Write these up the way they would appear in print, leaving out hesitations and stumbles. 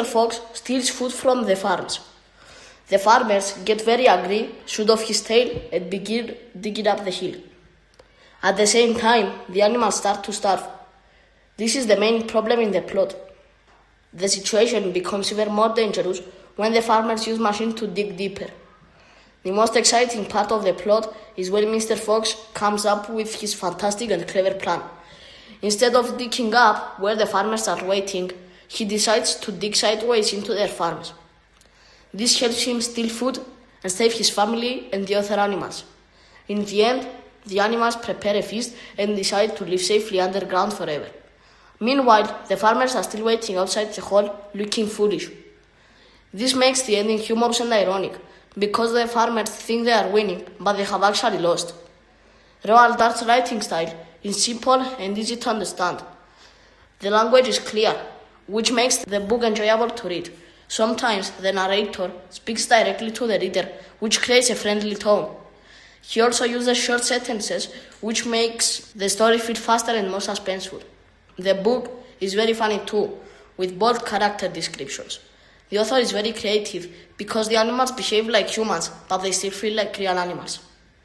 Fox steals food from the farms. The farmers get very angry, shoot off his tail, and begin digging up the hill. At the same time, the animals start to starve. This is the main problem in the plot. The situation becomes even more dangerous when the farmers use machines to dig deeper. The most exciting part of the plot is when Mr. Fox comes up with his fantastic and clever plan. Instead of digging up where the farmers are waiting, he decides to dig sideways into their farms. This helps him steal food and save his family and the other animals. In the end, the animals prepare a feast and decide to live safely underground forever. Meanwhile, the farmers are still waiting outside the hole, looking foolish. This makes the ending humorous and ironic, because the farmers think they are winning, but they have actually lost. Roald Dahl's writing style is simple and easy to understand. The language is clear, which makes the book enjoyable to read. Sometimes the narrator speaks directly to the reader, which creates a friendly tone. He also uses short sentences, which makes the story feel faster and more suspenseful. The book is very funny too, with bold character descriptions. The author is very creative because the animals behave like humans, but they still feel like real animals.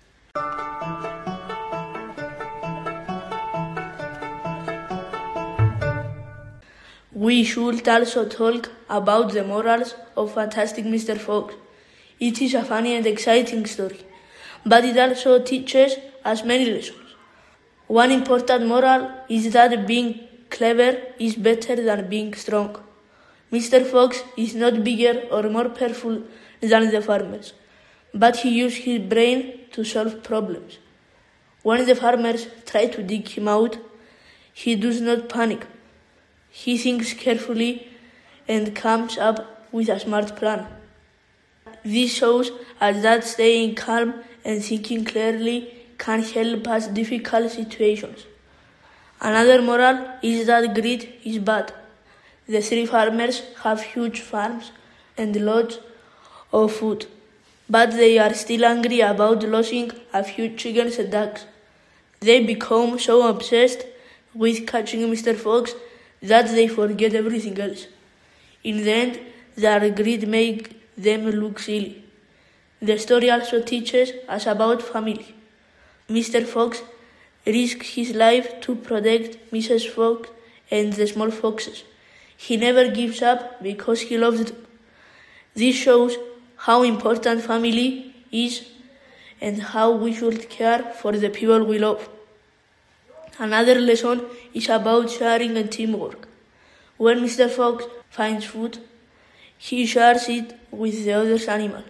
We should also talk about the morals of Fantastic Mr. Fox. It is a funny and exciting story, but it also teaches us many lessons. One important moral is that being clever is better than being strong. Mr. Fox is not bigger or more powerful than the farmers, but he uses his brain to solve problems. When the farmers try to dig him out, he does not panic. He thinks carefully and comes up with a smart plan. This shows us that staying calm and thinking clearly can help us in difficult situations. Another moral is that greed is bad. The three farmers have huge farms and lots of food, but they are still angry about losing a few chickens and ducks. They become so obsessed with catching Mr. Fox that they forget everything else. In the end, their greed makes them look silly. The story also teaches us about family. Mr. Fox risks his life to protect Mrs. Fox and the small foxes. He never gives up because he loves them. This shows how important family is and how we should care for the people we love. Another lesson is about sharing and teamwork. When Mr. Fox finds food, he shares it with the other animals.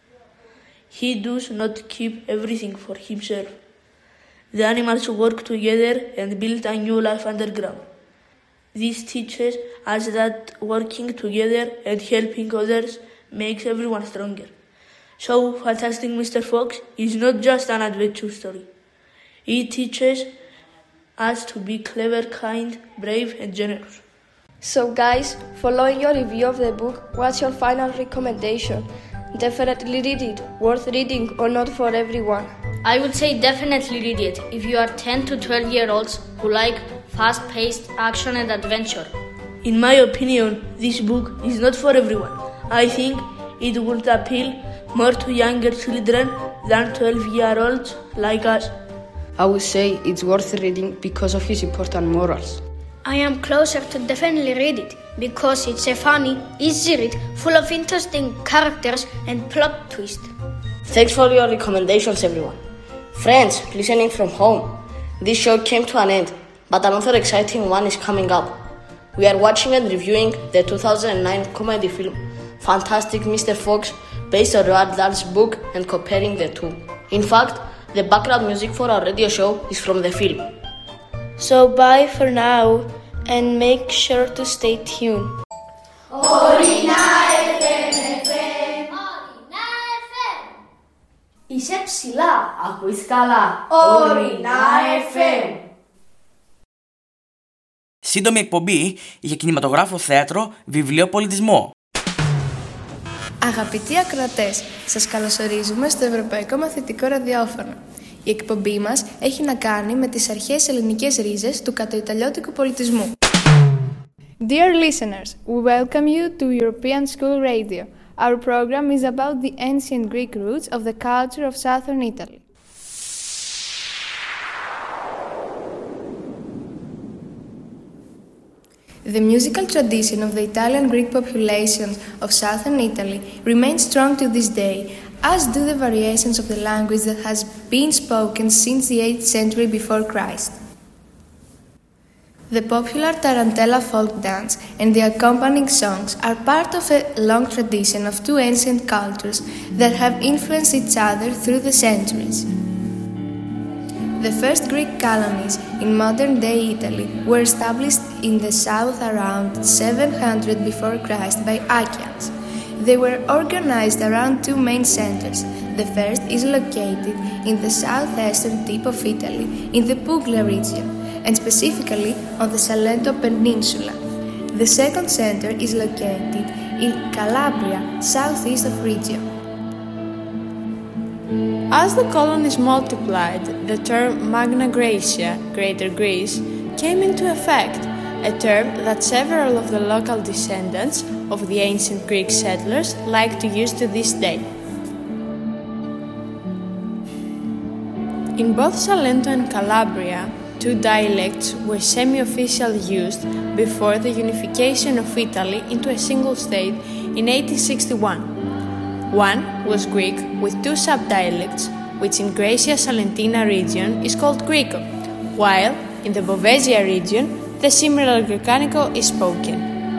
He does not keep everything for himself. The animals work together and build a new life underground. This teaches us that working together and helping others makes everyone stronger. So, Fantastic Mr. Fox is not just an adventure story. It teaches us to be clever, kind, brave, and generous. So guys, following your review of the book, what's your final recommendation? Definitely read it, worth reading or not for everyone? I would say definitely read it if you are 10 to 12-year-olds who like fast-paced action and adventure. In my opinion, this book is not for everyone. I think it would appeal more to younger children than 12-year-olds like us. I would say it's worth reading because of its important morals. I am closer to definitely read it because it's a funny, easy read full of interesting characters and plot twists. Thanks for your recommendations, everyone. Friends listening from home, this show came to an end, but another exciting one is coming up. We are watching and reviewing the 2009 comedy film Fantastic Mr. Fox, based on Roald Dahl's book and comparing the two. In fact, the background music for our radio show is from the film. So bye for now and make sure to stay tuned. Ορεινά FM. Ορεινά FM. Είσαι ψηλά, ακούεις καλά. Ορεινά FM. Σύντομη εκπομπή για κινηματογράφο, θέατρο, βιβλίο, πολιτισμό. Αγαπητοί ακροατές, σας καλωσορίζουμε στο Ευρωπαϊκό Μαθητικό Ραδιόφωνο. Η εκπομπή μας έχει να κάνει με τις αρχαίες ελληνικές ρίζες του κατοϊταλιώτικου πολιτισμού. Dear listeners, we welcome you to European School Radio. Our program is about the ancient Greek roots of the culture of southern Italy. The musical tradition of the Italian Greek population of southern Italy remains strong to this day, as do the variations of the language that has been spoken since the 8th century before Christ. The popular Tarantella folk dance and the accompanying songs are part of a long tradition of two ancient cultures that have influenced each other through the centuries. The first Greek colonies in modern-day Italy were established in the south around 700 before Christ by Achaeans. They were organized around two main centers. The first is located in the southeastern tip of Italy, in the Puglia region, and specifically on the Salento Peninsula. The second center is located in Calabria, southeast of region. As the colonies multiplied, the term Magna Graecia, Greater Greece, came into effect, a term that several of the local descendants of the ancient Greek settlers like to use to this day. In both Salento and Calabria, two dialects were semi-officially used before the unification of Italy into a single state in 1861. One was Greek with two sub-dialects, which in Graecia Salentina region is called Greco, while in the Bovesia region the similar Greekanico is spoken.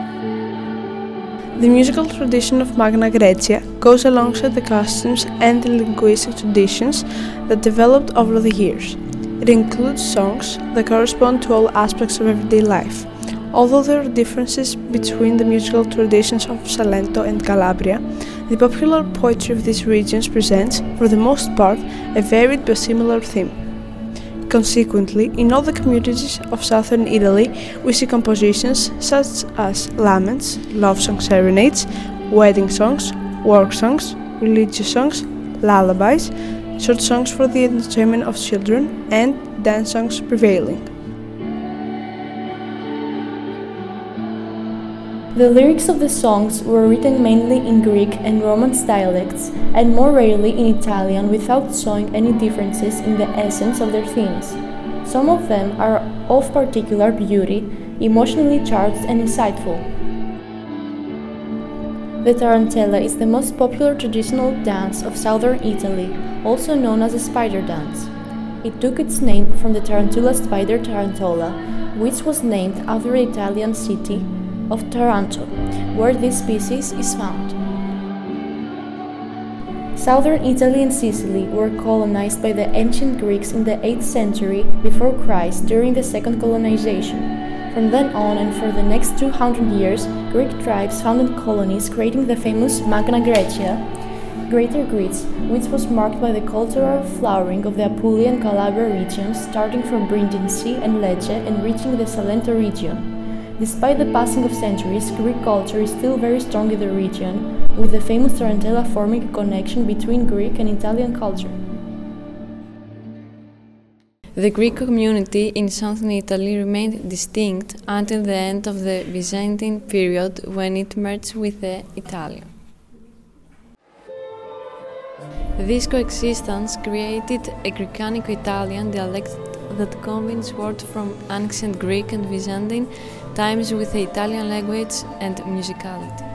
The musical tradition of Magna Graecia goes alongside the customs and the linguistic traditions that developed over the years. It includes songs that correspond to all aspects of everyday life. Although there are differences between the musical traditions of Salento and Calabria, the popular poetry of these regions presents, for the most part, a varied but similar theme. Consequently, in all the communities of southern Italy, we see compositions such as laments, love song serenades, wedding songs, work songs, religious songs, lullabies, short songs for the entertainment of children, and dance songs prevailing. The lyrics of the songs were written mainly in Greek and Romance dialects, and more rarely in Italian, without showing any differences in the essence of their themes. Some of them are of particular beauty, emotionally charged and insightful. The tarantella is the most popular traditional dance of southern Italy, also known as a spider dance. It took its name from the tarantula spider Tarantola, which was named after the Italian city of Taranto, where this species is found. Southern Italy and Sicily were colonized by the ancient Greeks in the 8th century before Christ during the second colonization. From then on and for the next 200 years, Greek tribes founded colonies, creating the famous Magna Graecia, Greater Greece, which was marked by the cultural flowering of the Apulia and Calabria regions, starting from Brindisi and Lecce and reaching the Salento region. Despite the passing of centuries, Greek culture is still very strong in the region, with the famous tarantella forming a connection between Greek and Italian culture. The Greek community in southern Italy remained distinct until the end of the Byzantine period, when it merged with the Italian. This coexistence created a Greekanico-Italian dialect that combines words from ancient Greek and Byzantine times with the Italian language and musicality.